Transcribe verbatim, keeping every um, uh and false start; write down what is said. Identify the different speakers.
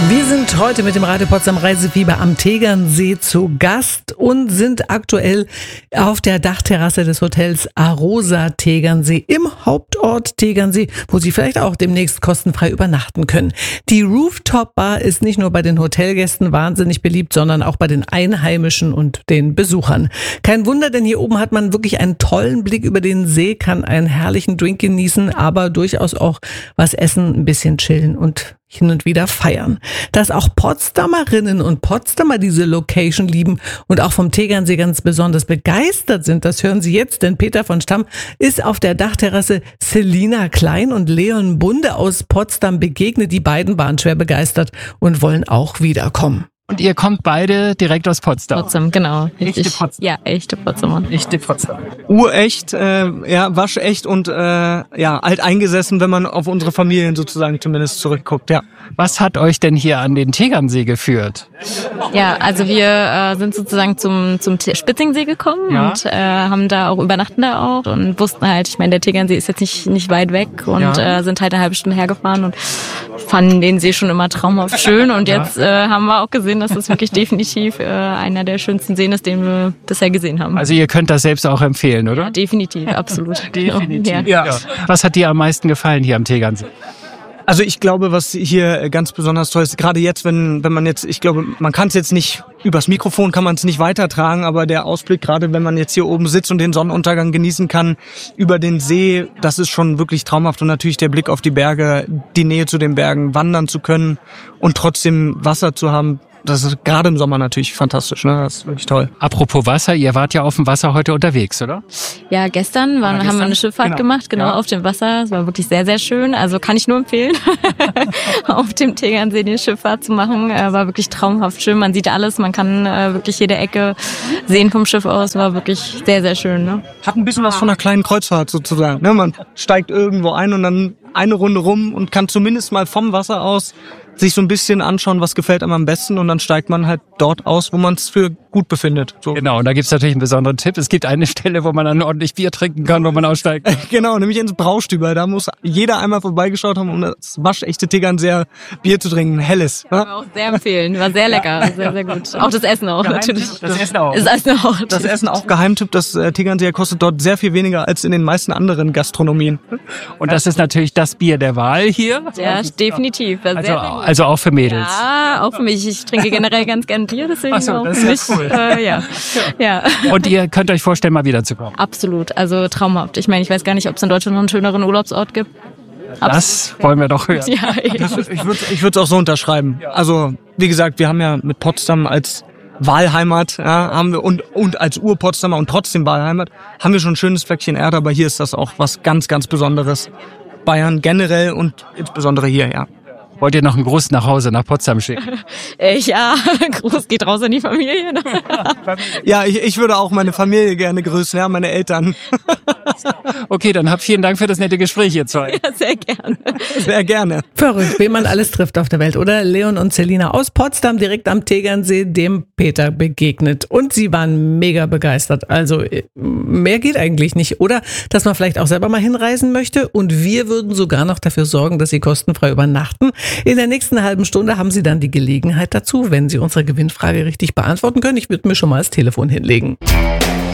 Speaker 1: Wir sind heute mit dem Radio Potsdam Reisefieber am Tegernsee zu Gast und sind aktuell auf der Dachterrasse des Hotels Arosa Tegernsee im Hauptort Tegernsee, wo Sie vielleicht auch demnächst kostenfrei übernachten können. Die Rooftop Bar ist nicht nur bei den Hotelgästen wahnsinnig beliebt, sondern auch bei den Einheimischen und den Besuchern. Kein Wunder, denn hier oben hat man wirklich einen tollen Blick über den See, kann einen herrlichen Drink genießen, aber durchaus auch was essen, ein bisschen chillen und hin und wieder feiern. Dass auch Potsdamerinnen und Potsdamer diese Location lieben und auch vom Tegernsee ganz besonders begeistert sind, das hören Sie jetzt, denn Peter von Stamm ist auf der Dachterrasse Selina Klein und Leon Bunde aus Potsdam begegnet. Die beiden waren schwer begeistert und wollen auch wiederkommen.
Speaker 2: Und ihr kommt beide direkt aus Potsdam?
Speaker 3: Potsdam, genau.
Speaker 2: Echte Potsdam.
Speaker 3: Ja, echte Potsdamer.
Speaker 2: Echte Potsdam.
Speaker 4: Urecht, äh, ja, waschecht und äh, ja, alteingesessen, wenn man auf unsere Familien sozusagen zumindest zurückguckt, ja.
Speaker 2: Was hat euch denn hier an den Tegernsee geführt?
Speaker 3: Ja, also wir äh, sind sozusagen zum zum T- Spitzingsee gekommen
Speaker 2: Ja.
Speaker 3: und äh, haben da auch übernachten da auch und wussten halt, ich meine, der Tegernsee ist jetzt nicht nicht weit weg und
Speaker 2: Ja.
Speaker 3: äh, sind halt eine halbe Stunde hergefahren und fanden den See schon immer traumhaft schön und
Speaker 2: Ja.
Speaker 3: jetzt äh, haben wir auch gesehen, dass es wirklich definitiv äh, einer der schönsten Seen ist, den wir bisher gesehen haben.
Speaker 2: Also ihr könnt das selbst auch empfehlen, oder?
Speaker 3: Definitiv, absolut.
Speaker 2: Definitiv.
Speaker 3: Ja.
Speaker 4: Ja.
Speaker 2: Was hat dir am meisten gefallen hier am Tegernsee?
Speaker 4: Also ich glaube, was hier ganz besonders toll ist, gerade jetzt, wenn wenn man jetzt, ich glaube, man kann es jetzt nicht, übers Mikrofon kann man es nicht weitertragen, aber der Ausblick, gerade wenn man jetzt hier oben sitzt und den Sonnenuntergang genießen kann, über den See, das ist schon wirklich traumhaft. Und natürlich der Blick auf die Berge, die Nähe zu den Bergen, wandern zu können und trotzdem Wasser zu haben, das ist gerade im Sommer natürlich fantastisch, ne? Das ist wirklich toll.
Speaker 2: Apropos Wasser, ihr wart ja auf dem Wasser heute unterwegs, oder?
Speaker 3: Ja, gestern, waren,
Speaker 2: Ja,
Speaker 3: haben
Speaker 2: gestern?
Speaker 3: wir eine Schifffahrt
Speaker 2: Genau.
Speaker 3: gemacht, genau,
Speaker 2: Ja.
Speaker 3: auf dem Wasser. Es war wirklich sehr, sehr schön. Also kann ich nur empfehlen, auf dem Tegernsee die Schifffahrt zu machen. Äh, war wirklich traumhaft schön. Man sieht alles, man kann äh, wirklich jede Ecke sehen vom Schiff aus. War wirklich sehr, sehr schön. Ne?
Speaker 4: Hat ein bisschen was von einer kleinen Kreuzfahrt sozusagen, ne? Man steigt irgendwo ein und dann eine Runde rum und kann zumindest mal vom Wasser aus sich so ein bisschen anschauen, was gefällt einem am besten und dann steigt man halt dort aus, wo man es für gut befindet. So.
Speaker 2: Genau, und da gibt's natürlich einen besonderen Tipp. Es gibt eine Stelle, wo man dann ordentlich Bier trinken kann, wo man aussteigt.
Speaker 4: Genau, nämlich ins Braustüber. Da muss jeder einmal vorbeigeschaut haben, um das waschechte Tegernseer Bier zu trinken. Helles.
Speaker 3: Kann
Speaker 4: Ne?
Speaker 3: man auch sehr empfehlen. War sehr lecker, sehr, sehr gut. Auch das Essen auch natürlich.
Speaker 2: Das Essen auch.
Speaker 3: Das Essen auch.
Speaker 4: Das Essen auch Geheimtipp, das äh, Tegernseer kostet dort sehr viel weniger als in den meisten anderen Gastronomien.
Speaker 2: Und das ist natürlich das Bier der Wahl hier.
Speaker 3: Ja, definitiv. War
Speaker 2: Also,
Speaker 3: sehr, sehr gut.
Speaker 2: also auch für Mädels.
Speaker 3: Ja, auch für mich. Ich trinke generell ganz gern Bier, deswegen
Speaker 2: Ach so,
Speaker 3: auch
Speaker 2: das
Speaker 3: für
Speaker 2: ist
Speaker 3: mich.
Speaker 2: ja cool.
Speaker 3: Äh, ja. ja.
Speaker 2: Und ihr könnt euch vorstellen, mal wiederzukommen.
Speaker 3: Absolut, also traumhaft. Ich meine, ich weiß gar nicht, ob es in Deutschland noch einen schöneren Urlaubsort gibt.
Speaker 2: Das wollen wir doch hören.
Speaker 3: Ja,
Speaker 4: Das, ich würde ich würde es auch so unterschreiben. Also, wie gesagt, wir haben ja mit Potsdam als Wahlheimat, ja, haben wir und und als Ur-Potsdamer und trotzdem Wahlheimat, haben wir schon ein schönes Fleckchen Erde, aber hier ist das auch was ganz, ganz Besonderes. Bayern generell und insbesondere hier, ja.
Speaker 2: Wollt ihr noch einen Gruß nach Hause, nach Potsdam schicken?
Speaker 3: äh, ja, Gruß geht raus an die Familie. Ne?
Speaker 4: Ja, ich, ich würde auch meine Familie gerne grüßen, ja, meine Eltern.
Speaker 2: Okay, dann habt vielen Dank für das nette Gespräch, ihr zwei.
Speaker 3: Ja, sehr gerne.
Speaker 4: Sehr gerne.
Speaker 1: Verrückt, wen man alles trifft auf der Welt, oder? Leon und Selina aus Potsdam, direkt am Tegernsee, dem Peter begegnet. Und sie waren mega begeistert. Also mehr geht eigentlich nicht. Oder dass man vielleicht auch selber mal hinreisen möchte. Und wir würden sogar noch dafür sorgen, dass sie kostenfrei übernachten. In der nächsten halben Stunde haben Sie dann die Gelegenheit dazu, wenn Sie unsere Gewinnfrage richtig beantworten können. Ich würde mir schon mal das Telefon hinlegen.